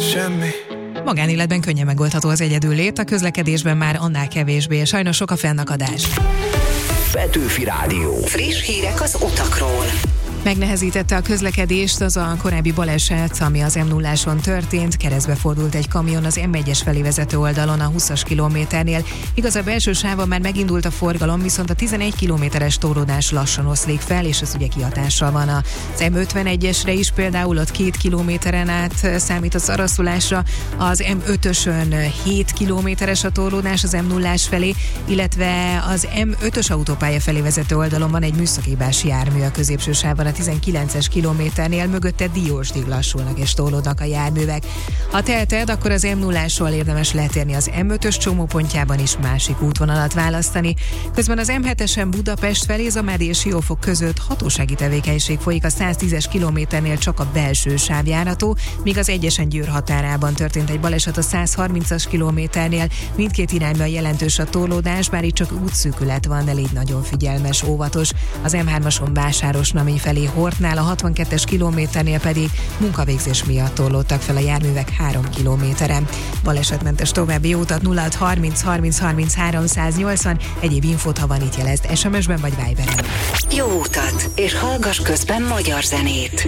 semmi. Magánéletben könnyen megoldható az egyedüllét, a közlekedésben már annál kevésbé. Sajnos sok a fennakadás. Petőfi Rádió. Friss hírek az utakról. Megnehezítette a közlekedést az a korábbi baleset, ami az M0-áson történt. Keresztbe fordult egy kamion az M1-es felé vezető oldalon a 20-as kilométernél. Igaz, a belső sávon már megindult a forgalom, viszont a 11 kilométeres torlódás lassan oszlik fel, és ez ugye kihatással van az M51-esre is, például ott 2 kilométeren át számít a szaraszulásra, az M5-ösön 7 kilométeres a torlódás az M0-ás felé, illetve az M5-ös autópálya felé vezető oldalon van egy műszakibás jármű a középső sávban, a 19-es kilométernél, mögötte diósdig lassulnak és tolódnak a járművek. Ha teheted, akkor az M0-ásról érdemes letérni az M5-ös csomópontjában is másik útvonalat választani. Közben az M7-esen Budapest felé Zamádi és Siófok között hatósági tevékenység folyik, a 110-es kilométernél csak a belső sáv járható, míg az 1-esen Győr határában történt egy baleset a 130-as kilométernél. Mindkét irányban jelentős a torlódás, bár itt csak útszűkület van, de légy nagyon figyelmes, óvatos. Az M3-ason Vásárosnamény felé Hortnál, a 62-es kilométernél pedig munkavégzés miatt torlódtak fel a járművek 3 kilométeren. Balesetmentes további utat 0630 30 30 380, egyéb infót, ha van, itt jelezd SMS-ben vagy Viberen. Jó utat, és hallgass közben magyar zenét.